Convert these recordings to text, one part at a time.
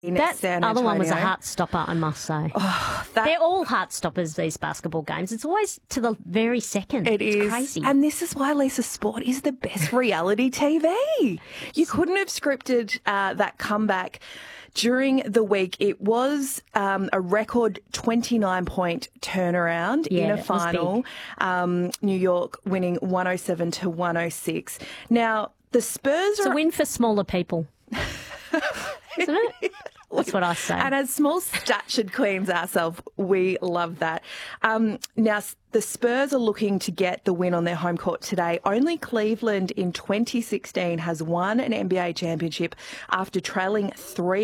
That San other one was a Antonio. heart stopper, I must say. That- They're all heart stoppers, these basketball games. It's always to the very second. It It's is. crazy. And this is why, Lisa, sport is the best reality TV. You couldn't have scripted that comeback during the week. It was a record 29-point turnaround in Yeah, a it was final. New York winning 107-106. Now, the Spurs It's are a win for smaller people. Isn't it? That's what I say. And as small statured queens ourselves, we love that. Now, the Spurs are looking to get the win on their home court today. Only Cleveland in 2016 has won an NBA championship after trailing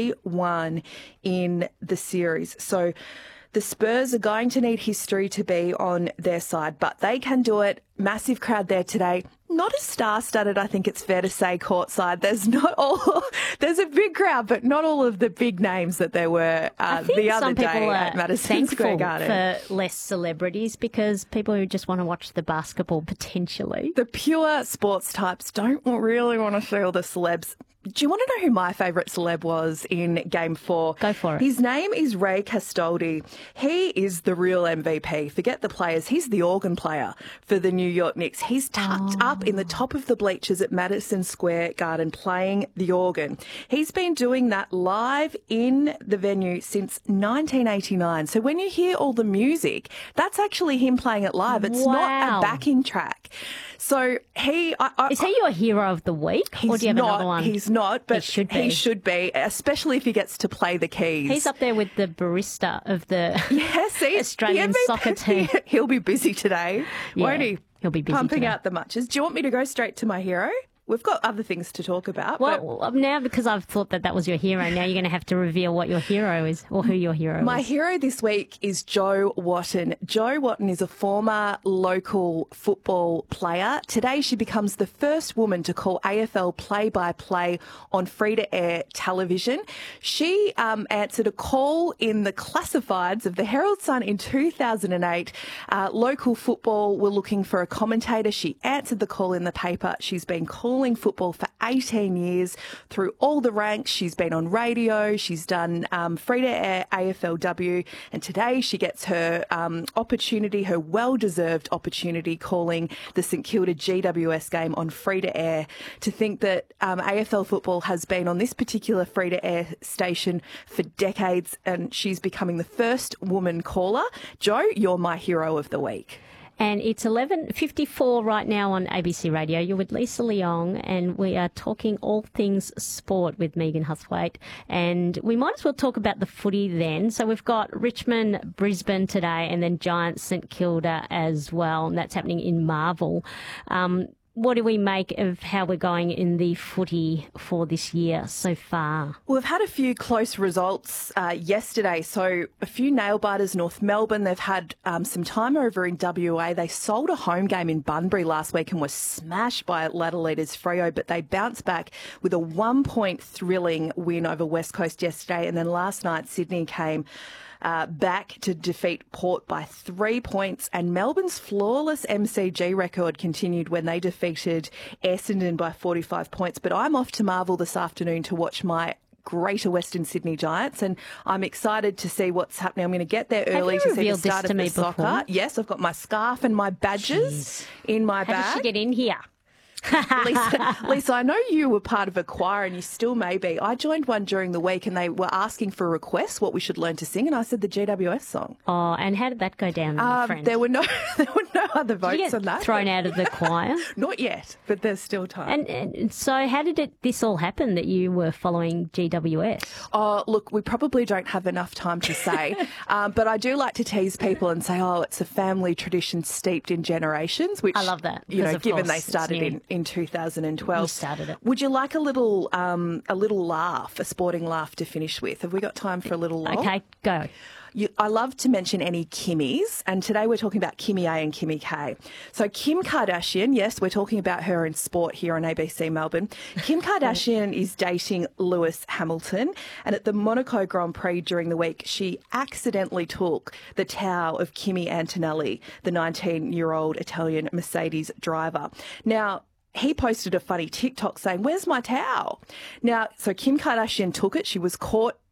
3-1 in the series. So the Spurs are going to need history to be on their side, but they can do it. Massive crowd there today. Not as star-studded, I think it's fair to say, courtside. There's a big crowd, but not all of the big names that there were the other some people day are at Madison Square thankful Garden. for less celebrities because people who just want to watch the basketball potentially. The pure sports types don't really want to see all the celebs. Do you want to know who my favourite celeb was in Game 4? Go for it. His name is Ray Castaldi. He is the real MVP. Forget the players. He's the organ player for the New York Knicks. He's tucked up in the top of the bleachers at Madison Square Garden playing the organ. He's been doing that live in the venue since 1989. So when you hear all the music, that's actually him playing it live. It's not Wow. a backing track. So Is he your hero of the week? Or do you have not, another one? He's not, but He should be. especially if he gets to play the keys. He's up there with the barista of the Yeah, see, Australian the MVP, soccer team. He'll be busy today, won't he? He'll be busy pumping today. out the matches. Do you want me to go straight to my hero? We've got other things to talk about. but Well, now because I've thought that was your hero, now you're going to have to reveal what your hero is or who your hero my is. hero this week is Jo Watton. Jo Watton is a former local football player. Today she becomes the first woman to call AFL play-by-play on free-to-air television. She answered a call in the classifieds of the Herald Sun in 2008. Local football were looking for a commentator. She answered the call in the paper. She's been calling football for 18 years through all the ranks. She's been on radio. She's done free-to-air AFLW. And today she gets her opportunity, her well-deserved opportunity, calling the St Kilda GWS game on free-to-air. To think that AFL football has been on this particular free-to-air station for decades, and she's becoming the first woman caller. Jo, you're my hero of the week. And it's 11:54 right now on ABC Radio. You're with Lisa Leong, and we are talking all things sport with Megan Husthwaite. And we might as well talk about the footy then. So we've got Richmond, Brisbane today, and then Giants, St Kilda as well. And that's happening in Marvel. What do we make of how we're going in the footy for this year so far? We've had a few close results yesterday. So a few nail-biters. North Melbourne, they've had some time over in WA. They sold a home game in Bunbury last week and were smashed by ladder leaders Freo, but they bounced back with a 1-point thrilling win over West Coast yesterday. And then last night, Sydney came back to defeat Port by 3 points, and Melbourne's flawless MCG record continued when they defeated Essendon by 45 points. But I'm off to Marvel this afternoon to watch my Greater Western Sydney Giants, and I'm excited to see what's happening. I'm going to get there early you to see the revealed this start to of the me soccer. before? Yes, I've got my scarf and my badges in my How did bag. she get in here? Lisa, I know you were part of a choir and you still may be. I joined one during the week and they were asking for requests, what we should learn to sing, and I said the GWS song. Oh, and how did that go down, friend? There were no other votes Did you get on that. thrown out of the choir? Not yet, but there's still time. And so how did this all happen that you were following GWS? Oh, look, we probably don't have enough time to say, but I do like to tease people and say, it's a family tradition steeped in generations, which I love that, You know, because of given course they it's started new. in 2012. You started it. Would you like a little laugh, a sporting laugh to finish with? Have we got time for a little laugh? Okay, go. I love to mention any Kimmies, and today we're talking about Kimmy A and Kimmy K. So Kim Kardashian, yes, we're talking about her in sport here on ABC Melbourne. Kim Kardashian is dating Lewis Hamilton, and at the Monaco Grand Prix during the week, she accidentally took the towel of Kimi Antonelli, the 19-year-old Italian Mercedes driver. Now, he posted a funny TikTok saying, "Where's my towel?" Now, so Kim Kardashian took it. She was caught